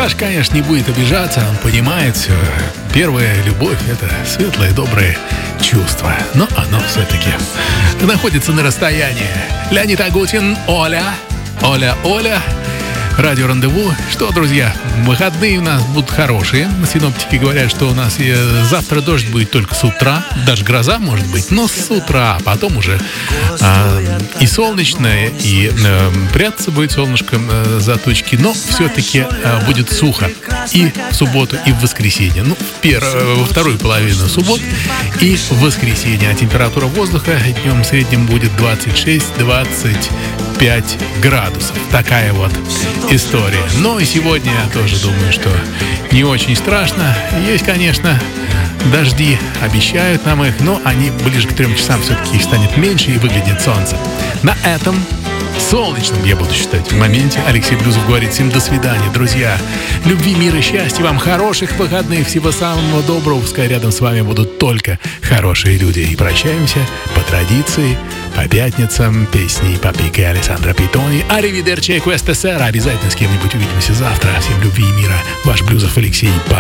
Саша, конечно, не будет обижаться, он понимает все. Первая любовь — это светлое, доброе чувство. Но оно все-таки находится на расстоянии. Леонид Агутин, Оля. Радио Рандеву. Что, друзья, выходные у нас будут хорошие. Синоптики говорят, что у нас завтра дождь будет только с утра. Даже гроза может быть, но с утра. Потом уже и солнечное, и прятаться будет солнышком за тучки. Но все-таки будет сухо и в субботу, и в воскресенье. Ну, во вторую половину суббот и в воскресенье. А температура воздуха днем в среднем будет 26-25 градусов. Такая вот история. Но и сегодня я тоже думаю, что не очень страшно. Есть, конечно, дожди, обещают нам их, но они ближе к 3 часам все-таки их станет меньше и выглядит солнце. На этом солнечным, я буду считать, в моменте Алексей Блюзов говорит всем до свидания, друзья. Любви, мира, счастья вам, хороших выходных, всего самого доброго. Пускай рядом с вами будут только хорошие люди. И прощаемся по традиции, по пятницам, песни Папика и Алессандро Питони. Аривидерчи, questa sera. Обязательно с кем-нибудь увидимся завтра. Всем любви и мира. Ваш Блюзов Алексей.